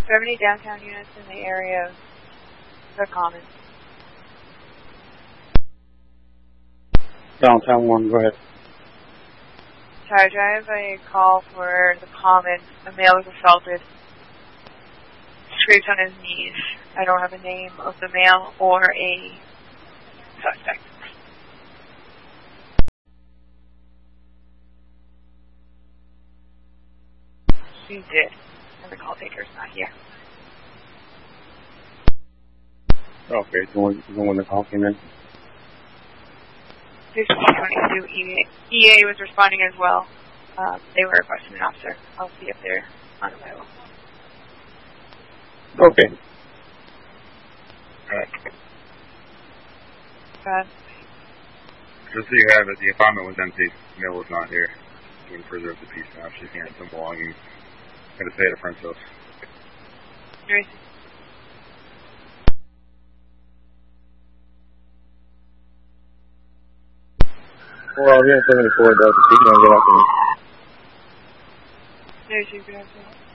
you have any downtown units in the area of the Commons? Downtown 1, go ahead. Sarge, I have a call for the Commons. A male was assaulted, scraped on his knees. I don't have a name of the male or a suspect. He did, and the call taker's not here. Okay, so when the call came in? 1522 EA was responding as well. They were requesting an officer. I'll see if they're unavailable. Okay. Just so you have it, the apartment was empty. Mill was not here. Doing further of the piece now. She's getting some belongings. I'm going to stay at the front house. Tracy. Well, yeah, 74, Delta, so you can get up and... There's your grandpa.